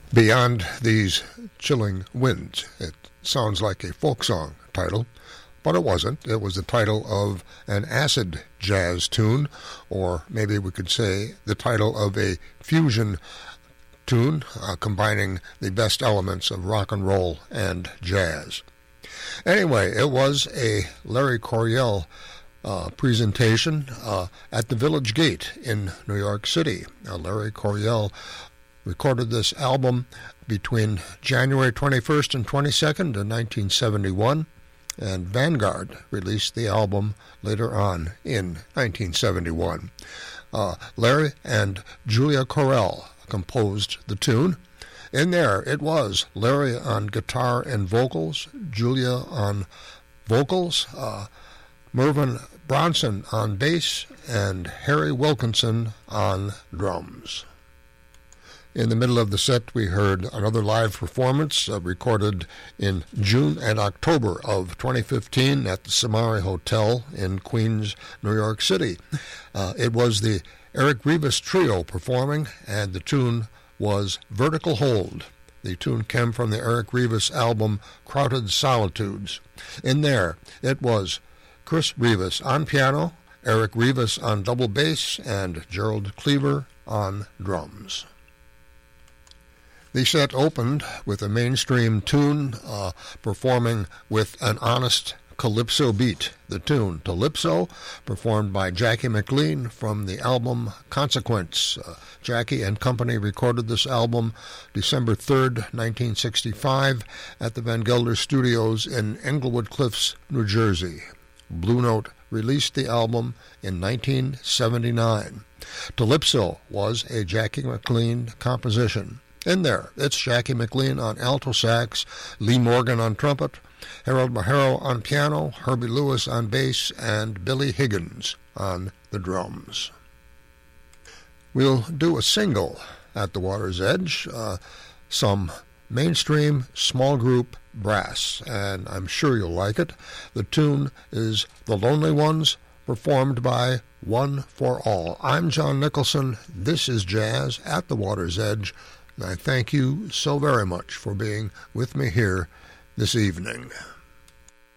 Beyond These Chilling Winds. It sounds like a folk song title, but it wasn't. It was the title of an acid jazz tune, or maybe we could say the title of a fusion tune combining the best elements of rock and roll and jazz. Anyway, it was a Larry Coryell presentation at the Village Gate in New York City. Larry Coryell recorded this album between January 21st and 22nd in 1971, and Vanguard released the album later on in 1971. Larry and Julia Correll composed the tune. In there, it was Larry on guitar and vocals, Julia on vocals, Mervyn Bronson on bass, and Harry Wilkinson on drums. In the middle of the set, we heard another live performance recorded in June and October of 2015 at the Samari Hotel in Queens, New York City. It was the Eric Rivas Trio performing, and the tune was Vertical Hold. The tune came from the Eric Rivas album Crowded Solitudes. In there, it was Chris Rivas on piano, Eric Rivas on double bass, and Gerald Cleaver on drums. The set opened with a mainstream tune performing with an honest calypso beat. The tune, Calypso, performed by Jackie McLean from the album Consequence. Jackie and company recorded this album December 3rd, 1965, at the Van Gelder Studios in Englewood Cliffs, New Jersey. Blue Note released the album in 1979. Calypso was a Jackie McLean composition. In there, it's Jackie McLean on alto sax, Lee Morgan on trumpet, Harold Maharo on piano, Herbie Lewis on bass, and Billy Higgins on the drums. We'll do a single at the Water's Edge, some mainstream small group brass, and I'm sure you'll like it. The tune is The Lonely Ones, performed by One for All. I'm John Nicholson. This is Jazz at the Water's Edge. I thank you so very much for being with me here this evening.